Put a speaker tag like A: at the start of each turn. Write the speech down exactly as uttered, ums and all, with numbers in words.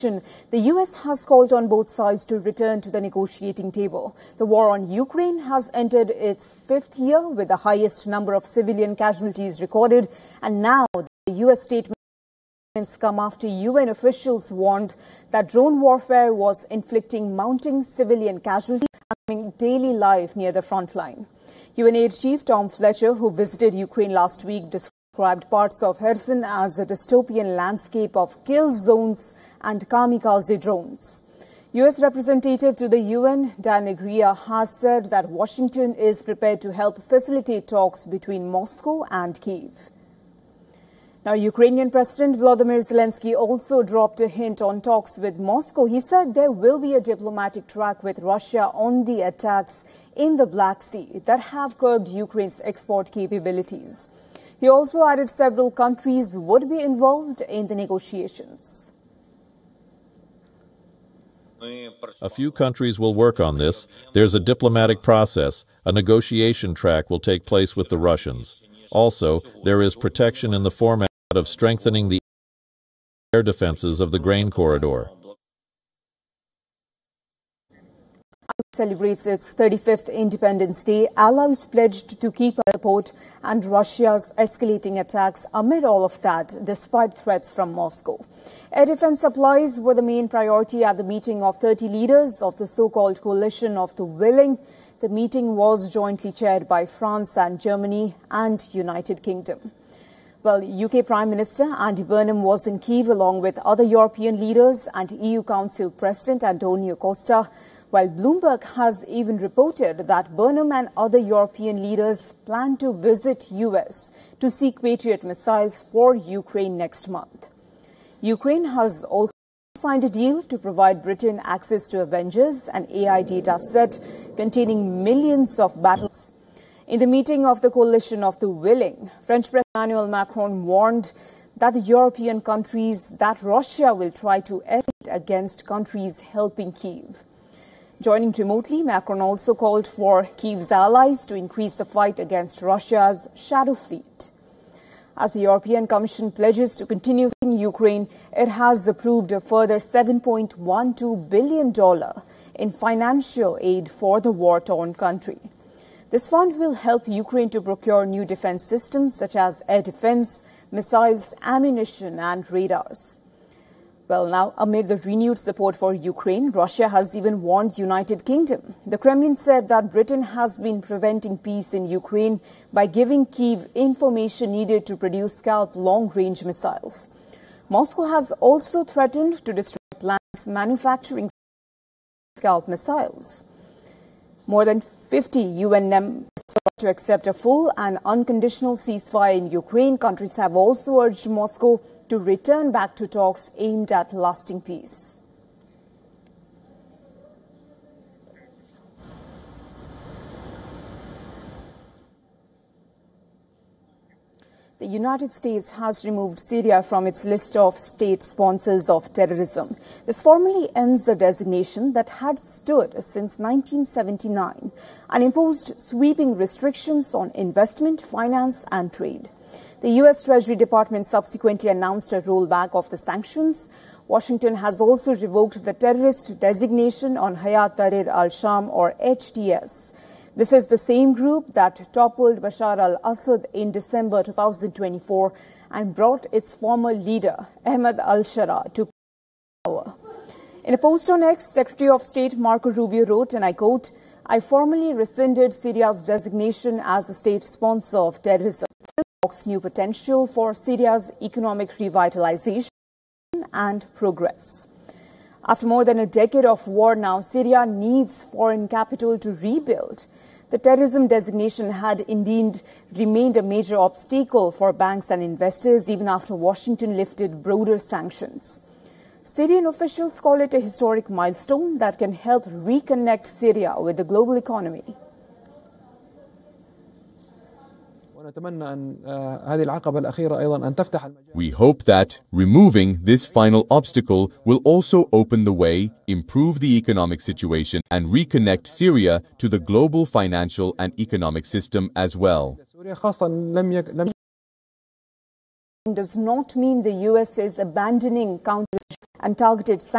A: The U S has called on both sides to return to the negotiating table. The war on Ukraine has entered its fifth year with the highest number of civilian casualties recorded, and now the U S statements come after U N officials warned that drone warfare was inflicting mounting civilian casualties and daily life near the front line. U N Aid Chief Tom Fletcher, who visited Ukraine last week, described parts of Kherson as a dystopian landscape of kill zones and kamikaze drones. U S representative to the U N, Dan Negria, has said that Washington is prepared to help facilitate talks between Moscow and Kyiv. Now, Ukrainian President Volodymyr Zelensky also dropped a hint on talks with Moscow. He said there will be a diplomatic track with Russia on the attacks in the Black Sea that have curbed Ukraine's export capabilities. He also added several countries would be involved in the negotiations.
B: A few countries will work on this. There's a diplomatic process. A negotiation track will take place with the Russians. Also, there is protection in the format of strengthening the air defenses of the grain corridor.
A: Celebrates its thirty-fifth Independence Day. Allies pledged to keep support and Russia's escalating attacks amid all of that, despite threats from Moscow. Air defense supplies were the main priority at the meeting of thirty leaders of the so-called Coalition of the Willing. The meeting was jointly chaired by France and Germany and United Kingdom. Well, U K Prime Minister Andy Burnham was in Kyiv along with other European leaders and E U Council President Antonio Costa, while Bloomberg has even reported that Burnham and other European leaders plan to visit U S to seek Patriot missiles for Ukraine next month. Ukraine has also signed a deal to provide Britain access to Avengers, an A I data set containing millions of battles. In the meeting of the Coalition of the Willing, French President Emmanuel Macron warned that the European countries that Russia will try to escalate against countries helping Kyiv. Joining remotely, Macron also called for Kyiv's allies to increase the fight against Russia's shadow fleet. As the European Commission pledges to continue in Ukraine, it has approved a further seven point one two billion dollars in financial aid for the war-torn country. This fund will help Ukraine to procure new defense systems such as air defense, missiles, ammunition and radars. Well, now, amid the renewed support for Ukraine, Russia has even warned United Kingdom. The Kremlin said that Britain has been preventing peace in Ukraine by giving Kyiv information needed to produce Scalp long-range missiles. Moscow has also threatened to destroy plants manufacturing Scalp missiles. More than fifty U N members to accept a full and unconditional ceasefire in Ukraine. Countries have also urged Moscow to return back to talks aimed at lasting peace. The United States has removed Syria from its list of state sponsors of terrorism. This formally ends a designation that had stood since nineteen seventy-nine and imposed sweeping restrictions on investment, finance and trade. The U S Treasury Department subsequently announced a rollback of the sanctions. Washington has also revoked the terrorist designation on Hayat Tahrir al-Sham, or H T S. This is the same group that toppled Bashar al-Assad in December two thousand twenty-four and brought its former leader, Ahmed al-Sharaa, to power. In a post on X, Secretary of State Marco Rubio wrote, and I quote, "I formally rescinded Syria's designation as a state sponsor of terrorism. This unlocks new potential for Syria's economic revitalization and progress." After more than a decade of war now, Syria needs foreign capital to rebuild. The terrorism designation had indeed remained a major obstacle for banks and investors even after Washington lifted broader sanctions. Syrian officials call it a historic milestone that can help reconnect Syria with the global economy.
C: We hope that removing this final obstacle will also open the way, improve the economic situation, and reconnect Syria to the global financial and economic system as well.
A: Does not mean the U S is abandoning counter and targeted sanctions.